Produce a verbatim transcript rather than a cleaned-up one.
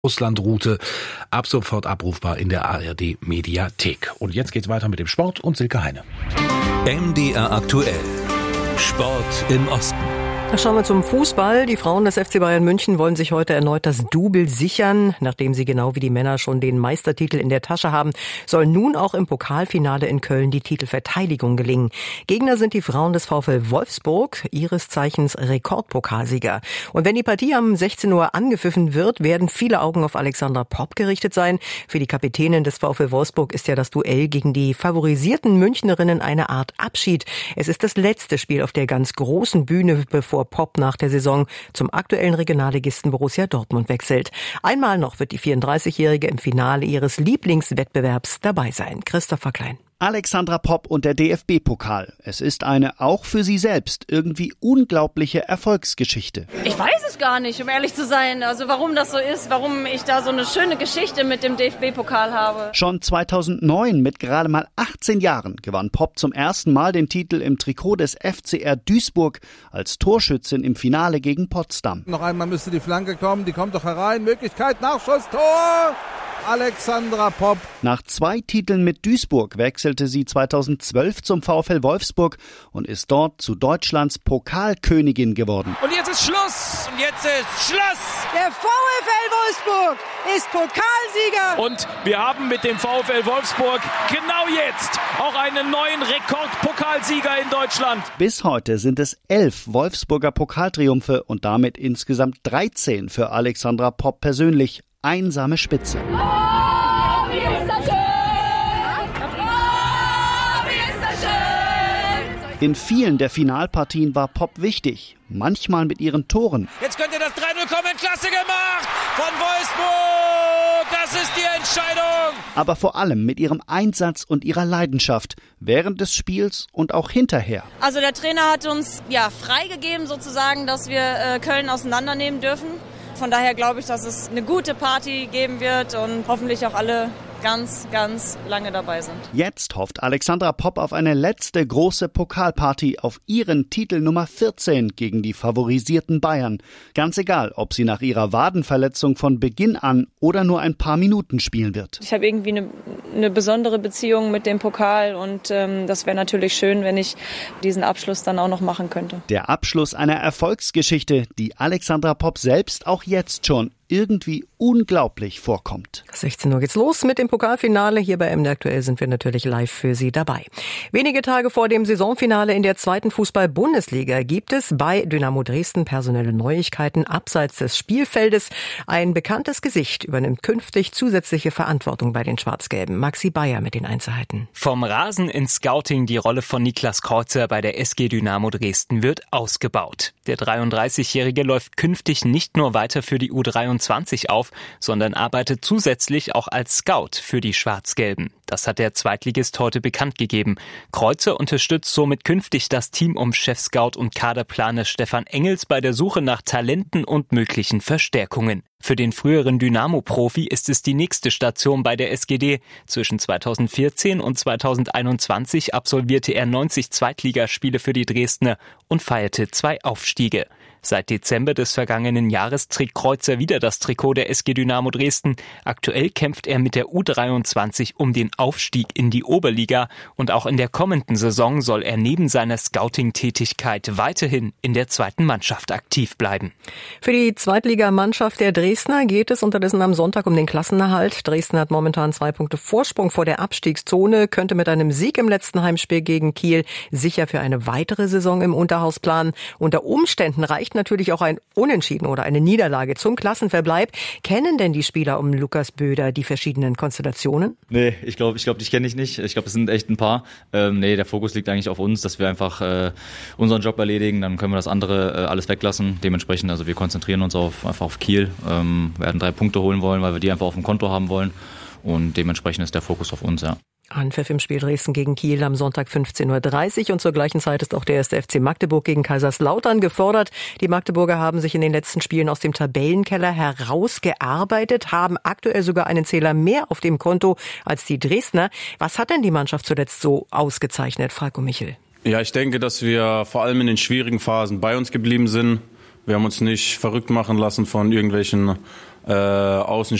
Russland-Route ab sofort abrufbar in der A R D-Mediathek. Und jetzt geht's weiter mit dem Sport und Silke Heine. M D R aktuell. Sport im Osten. Da schauen wir zum Fußball. Die Frauen des F C Bayern München wollen sich heute erneut das Double sichern. Nachdem sie genau wie die Männer schon den Meistertitel in der Tasche haben, soll nun auch im Pokalfinale in Köln die Titelverteidigung gelingen. Gegner sind die Frauen des VfL Wolfsburg, ihres Zeichens Rekordpokalsieger. Und wenn die Partie am sechzehn Uhr angepfiffen wird, werden viele Augen auf Alexandra Popp gerichtet sein. Für die Kapitänin des VfL Wolfsburg ist ja das Duell gegen die favorisierten Münchnerinnen eine Art Abschied. Es ist das letzte Spiel auf der ganz großen Bühne, bevor Popp nach der Saison zum aktuellen Regionalligisten Borussia Dortmund wechselt. Einmal noch wird die vierunddreißigjährige im Finale ihres Lieblingswettbewerbs dabei sein. Christopher Klein. Alexandra Popp und der D F B-Pokal. Es ist eine, auch für sie selbst, irgendwie unglaubliche Erfolgsgeschichte. Ich weiß es gar nicht, um ehrlich zu sein. Also warum das so ist, warum ich da so eine schöne Geschichte mit dem D F B-Pokal habe. Schon zweitausendneun, mit gerade mal achtzehn Jahren, gewann Popp zum ersten Mal den Titel im Trikot des F C R Duisburg als Torschützin im Finale gegen Potsdam. Noch einmal müsste die Flanke kommen, die kommt doch herein. Möglichkeit, Nachschuss, Tor! Alexandra Popp. Nach zwei Titeln mit Duisburg wechselte sie zweitausendzwölf zum VfL Wolfsburg und ist dort zu Deutschlands Pokalkönigin geworden. Und jetzt ist Schluss! Und jetzt ist Schluss! Der VfL Wolfsburg ist Pokalsieger! Und wir haben mit dem VfL Wolfsburg genau jetzt auch einen neuen Rekordpokalsieger in Deutschland. Bis heute sind es elf Wolfsburger Pokaltriumphe und damit insgesamt dreizehn für Alexandra Popp persönlich. Einsame Spitze. Oh, wie ist das schön! Oh, wie ist das schön! In vielen der Finalpartien war Popp wichtig, manchmal mit ihren Toren. Jetzt könnte das drei null kommen, klasse gemacht von Wolfsburg! Das ist die Entscheidung! Aber vor allem mit ihrem Einsatz und ihrer Leidenschaft, während des Spiels und auch hinterher. Also der Trainer hat uns ja freigegeben sozusagen, dass wir äh, Köln auseinandernehmen dürfen. Von daher glaube ich, dass es eine gute Party geben wird und hoffentlich auch alle ganz, ganz lange dabei sind. Jetzt hofft Alexandra Popp auf eine letzte große Pokalparty auf ihren Titel Nummer vierzehn gegen die favorisierten Bayern. Ganz egal, ob sie nach ihrer Wadenverletzung von Beginn an oder nur ein paar Minuten spielen wird. Ich habe irgendwie eine, eine besondere Beziehung mit dem Pokal und ähm, das wäre natürlich schön, wenn ich diesen Abschluss dann auch noch machen könnte. Der Abschluss einer Erfolgsgeschichte, die Alexandra Popp selbst auch jetzt schon irgendwie unglaublich vorkommt. sechzehn Uhr geht's los mit dem Pokalfinale. Hier bei M D Aktuell sind wir natürlich live für Sie dabei. Wenige Tage vor dem Saisonfinale in der zweiten Fußball-Bundesliga gibt es bei Dynamo Dresden personelle Neuigkeiten abseits des Spielfeldes. Ein bekanntes Gesicht übernimmt künftig zusätzliche Verantwortung bei den Schwarz-Gelben. Maxi Bayer mit den Einzelheiten. Vom Rasen ins Scouting, die Rolle von Niklas Kreuzer bei der S G Dynamo Dresden wird ausgebaut. Der dreiunddreißigjährige läuft künftig nicht nur weiter für die U dreiundzwanzig auf, sondern arbeitet zusätzlich auch als Scout für die Schwarz-Gelben. Das hat der Zweitligist heute bekannt gegeben. Kreuzer unterstützt somit künftig das Team um Chefscout und Kaderplaner Stefan Engels bei der Suche nach Talenten und möglichen Verstärkungen. Für den früheren Dynamo-Profi ist es die nächste Station bei der S G D. Zwischen zweitausendvierzehn und zweitausendeinundzwanzig absolvierte er neunzig Zweitligaspiele für die Dresdner und feierte zwei Aufstiege. Seit Dezember des vergangenen Jahres trägt Kreuzer wieder das Trikot der S G Dynamo Dresden. Aktuell kämpft er mit der U dreiundzwanzig um den Aufstieg in die Oberliga und auch in der kommenden Saison soll er neben seiner Scouting-Tätigkeit weiterhin in der zweiten Mannschaft aktiv bleiben. Für die Zweitligamannschaft der Dresdner geht es unterdessen am Sonntag um den Klassenerhalt. Dresden hat momentan zwei Punkte Vorsprung vor der Abstiegszone, könnte mit einem Sieg im letzten Heimspiel gegen Kiel sicher für eine weitere Saison im Unterhaus planen. Unter Umständen reicht natürlich auch ein Unentschieden oder eine Niederlage zum Klassenverbleib. Kennen denn die Spieler um Lukas Böder die verschiedenen Konstellationen? Nee, ich glaube, ich glaube, die kenne ich nicht. Ich glaube, es sind echt ein paar. Ähm, nee, der Fokus liegt eigentlich auf uns, dass wir einfach äh, unseren Job erledigen. Dann können wir das andere äh, alles weglassen. Dementsprechend, also wir konzentrieren uns auf, einfach auf Kiel. Ähm, werden drei Punkte holen wollen, weil wir die einfach auf dem Konto haben wollen. Und dementsprechend ist der Fokus auf uns, ja. Anpfiff im Spiel Dresden gegen Kiel am Sonntag fünfzehn Uhr dreißig und zur gleichen Zeit ist auch der erste F C Magdeburg gegen Kaiserslautern gefordert. Die Magdeburger haben sich in den letzten Spielen aus dem Tabellenkeller herausgearbeitet, haben aktuell sogar einen Zähler mehr auf dem Konto als die Dresdner. Was hat denn die Mannschaft zuletzt so ausgezeichnet, Falco Michel? Ja, ich denke, dass wir vor allem in den schwierigen Phasen bei uns geblieben sind. Wir haben uns nicht verrückt machen lassen von irgendwelchen äh, außen